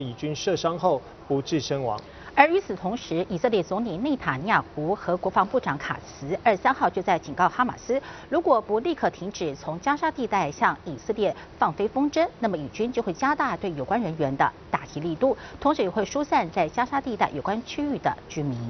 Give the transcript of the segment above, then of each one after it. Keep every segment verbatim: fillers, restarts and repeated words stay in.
以军射伤后不治身亡。 而与此同时，以色列总理内塔尼亚胡和国防部长卡茨二十三号就在警告哈马斯，如果不立刻停止从加沙地带向以色列放飞风筝，那么以军就会加大对有关人员的打击力度，同时也会疏散在加沙地带有关区域的居民。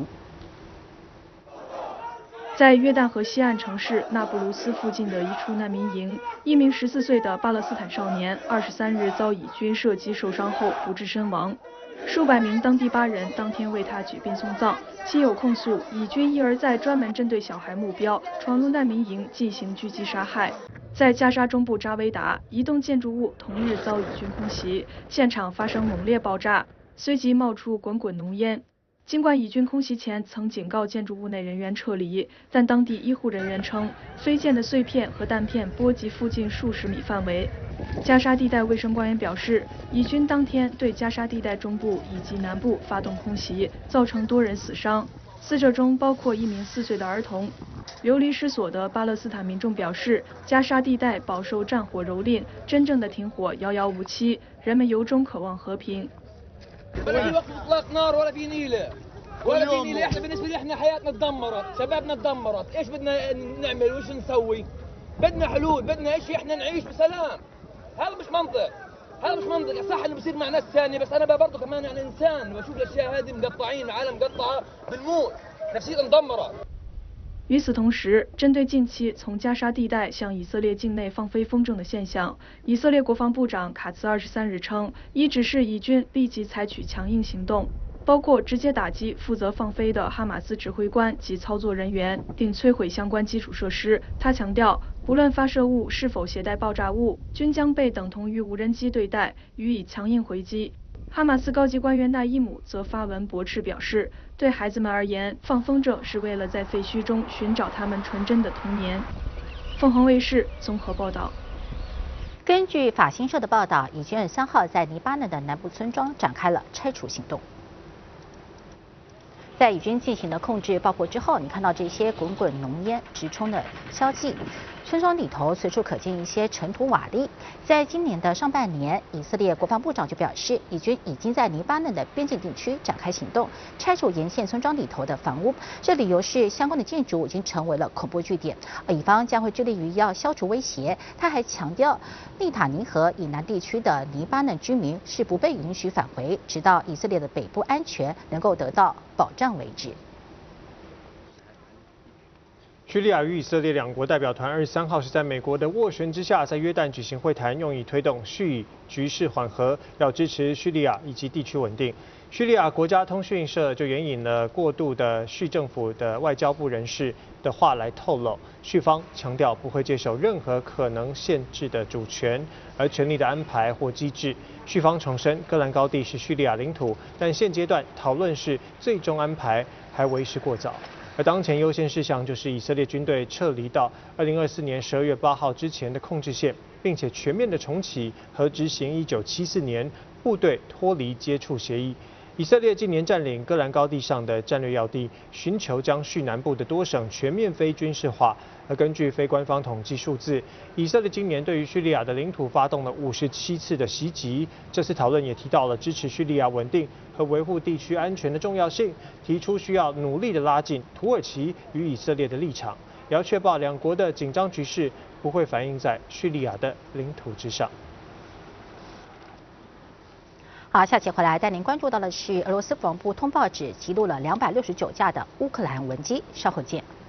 在约旦河西岸城市那不鲁斯附近的一处难民营，一名十四岁的巴勒斯坦少年，二十三日遭以军射击受伤后不治身亡。数百名当地巴人当天为他举殡送葬。亲友控诉，以军一而再专门针对小孩目标，闯入难民营进行狙击杀害。在加沙中部扎维达，一栋建筑物同日遭以军空袭，现场发生猛烈爆炸，随即冒出滚滚浓烟。 尽管以军空袭前曾警告建筑物内人员撤离，但当地医护人员称，飞溅的碎片和弹片波及附近数十米范围。加沙地带卫生官员表示，以军当天对加沙地带中部以及南部发动空袭，造成多人死伤，死者中包括一名四岁的儿童。流离失所的巴勒斯坦民众表示，加沙地带饱受战火蹂躏，真正的停火遥遥无期，人们由衷渴望和平。 ولا في وقت اطلاق نار ولا في نيله ولا في نيله احنا بالنسبه لي احنا حياتنا تدمرت شبابنا تدمرت ايش بدنا نعمل وايش نسوي بدنا حلول بدنا شيء احنا نعيش بسلام هذا مش منطق هذا مش منطق صح انه بصير مع ناس ثانيه بس انا برضه كمان يعني انسان بشوف الاشياء هذه مقطعين العالم مقطعه بنموت نفسيتنا مدمره 与此同时，针对近期从加沙地带向以色列境内放飞风筝的现象，以色列国防部长卡茨二十三日称，已指示以军立即采取强硬行动，包括直接打击负责放飞的哈马斯指挥官及操作人员，并摧毁相关基础设施。他强调，不论发射物是否携带爆炸物，均将被等同于无人机对待，予以强硬回击。 哈马斯高级官员纳伊姆则发文驳斥表示，对孩子们而言，放风筝是为了在废墟中寻找他们纯真的童年。凤凰卫视综合报道。 根据法新社的报道，以军二十三号在黎巴嫩的南部村庄展开了拆除行动。 在以军进行了控制爆破之后，你看到这些滚滚浓烟直冲的硝气，村庄里头随处可见一些尘土瓦砾。在今年的上半年，以色列国防部长就表示，以军已经在黎巴嫩的边境地区展开行动，拆除沿线村庄里头的房屋。这理由是相关的建筑已经成为了恐怖据点，而以方将会致力于要消除威胁。他还强调，内塔尼河以南地区的黎巴嫩居民是不被允许返回，直到以色列的北部安全能够得到保障为止。 叙利亚与以色列两国代表团二十三号是在美国的斡旋之下，在约旦举行会谈，用以推动叙以局势缓和，要支持叙利亚以及地区稳定。叙利亚国家通讯社就援引了过渡的叙政府的外交部人士的话来透露，叙方强调不会接受任何可能限制的主权，而权力的安排或机制。叙方重申，戈兰高地是叙利亚领土，但现阶段讨论是最终安排还为时过早。 而当前优先事项就是以色列军队撤离到二零二四年十二月八号之前的控制线，并且全面的重启和执行一九七四年部队脱离接触协议。以色列近年占领戈兰高地上的战略要地，寻求将叙南部的多省全面非军事化。而根据非官方统计数字，以色列今年对于叙利亚的领土发动了五十七次的袭击。这次讨论也提到了支持叙利亚稳定和维护地区安全的重要性，提出需要努力的拉近土耳其与以色列的立场，也要确保两国的紧张局势不会反映在叙利亚的领土之上。 好，下期回来带您关注到的是俄罗斯国防部通报指记录了两百六十九架的乌克兰文机，稍后见。